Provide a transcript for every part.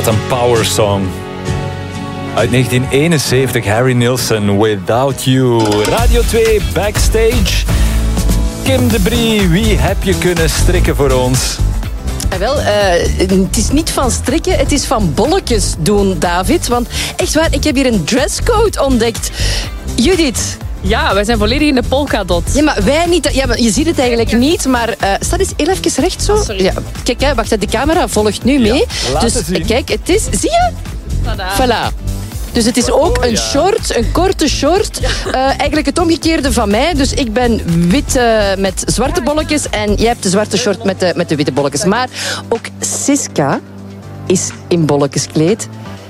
Wat een power song. Uit 1971, Harry Nilsson, Without You. Radio 2, Backstage. Kim de Brie, wie heb je kunnen strikken voor ons? Wel, het is niet van strikken, het is van bolletjes doen, David. Want echt waar, ik heb hier een dresscode ontdekt. Judith. Ja, wij zijn volledig in de polkadot. Ja, maar wij niet. Ja, maar je ziet het eigenlijk niet, maar sta eens heel even recht zo. Sorry. Ja, kijk, hè, wacht, de camera volgt nu mee. laat Dus het zien. kijk, het is... Zie je? Voilà. Dus het is ook een short, een korte short. Eigenlijk het omgekeerde van mij. Dus ik ben wit met zwarte bolletjes en jij hebt de zwarte short met de witte bolletjes. Maar ook Siska is in bolletjes gekleed.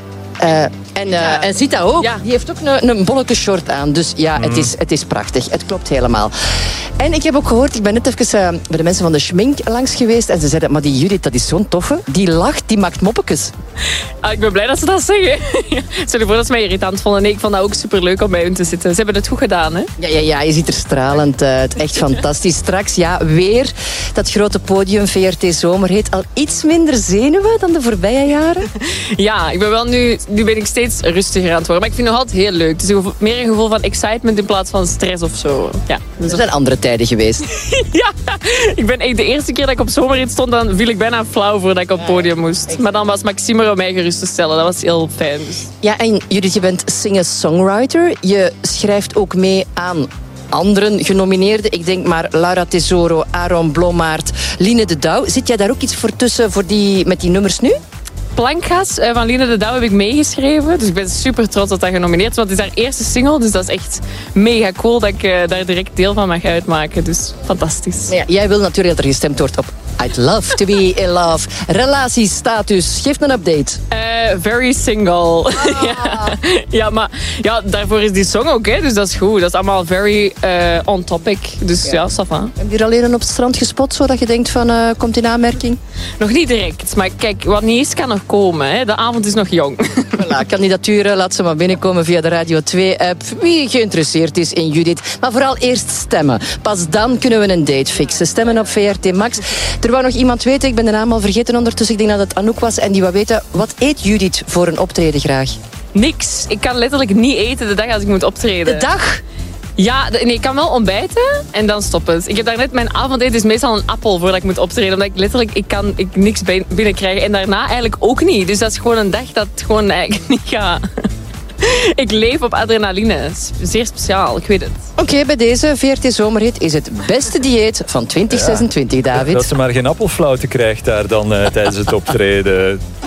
En Zita ook. Ja. Die heeft ook een bolleke short aan. Dus ja, het is prachtig. Het klopt helemaal. En ik heb ook gehoord, ik ben net even bij de mensen van de schmink langs geweest. En ze zeiden, maar die Judith, dat is zo'n toffe. Die lacht, die maakt moppetjes. Ik ben blij dat ze dat zeggen. Stel je voor dat ze mij irritant vonden. Nee, ik vond dat ook superleuk om bij hun te zitten. Ze hebben het goed gedaan, hè? Ja, je ziet er stralend uit. Echt fantastisch. Straks, weer dat grote podium VRT Zomer heet. Al iets minder zenuwen dan de voorbije jaren. Ja, ik ben wel nu ben ik steeds rustiger aan het worden. Maar ik vind het nog altijd heel leuk. Het is meer een gevoel van excitement in plaats van stress of zo. Ja, dus Er zijn andere tijden geweest. ja, ik ben echt de eerste keer dat ik op Zomerhit stond, dan viel ik bijna flauw voordat ik op het podium moest. Maar dan was Maxime er om mij gerust te stellen. Dat was heel fijn. Dus. Ja, en Judith, je bent singer-songwriter. Je schrijft ook mee aan anderen genomineerden. Ik denk maar Laura Tesoro, Aaron Blommaert, Line de Douw. Zit jij daar ook iets voor tussen met die nummers nu? Plankgas van Line de Douw heb ik meegeschreven. Dus ik ben super trots dat dat genomineerd is. Want het is haar eerste single. Dus dat is echt mega cool dat ik daar direct deel van mag uitmaken. Dus fantastisch. Ja, jij wil natuurlijk dat er gestemd wordt op I'd love to be in love. Relatiestatus. Geef een update. Very single. Ja, maar daarvoor is die song ook. Hè, dus dat is goed. Dat is allemaal very on topic. Dus ja, ça va. Heb je er alleen op het strand gespot, zodat je denkt van, komt in aanmerking? Nog niet direct. Maar kijk, wat niet is, kan nog komen. Hè. De avond is nog jong. Voilà, kandidaturen, laat ze maar binnenkomen via de Radio 2-app. Wie geïnteresseerd is in Judith. Maar vooral eerst stemmen. Pas dan kunnen we een date fixen. Stemmen op VRT Max. Er wou nog iemand weten, ik ben de naam al vergeten ondertussen. Ik denk dat het Anouk was. En die wou weten, wat eet Judith voor een optreden graag? Niks. Ik kan letterlijk niet eten de dag als ik moet optreden. De dag? Ja, nee, ik kan wel ontbijten en dan stoppen. Ik heb daarnet mijn avondeten is meestal een appel voordat ik moet optreden. Omdat ik letterlijk, ik niks binnenkrijg. En daarna eigenlijk ook niet. Dus dat is gewoon een dag dat het gewoon eigenlijk niet gaat. Ik leef op adrenaline. Zeer speciaal, ik weet het. Oké, bij deze VRT Zomerhit is het beste dieet van 2026, David. Dat ze maar geen appelflauwte krijgt daar dan tijdens het optreden.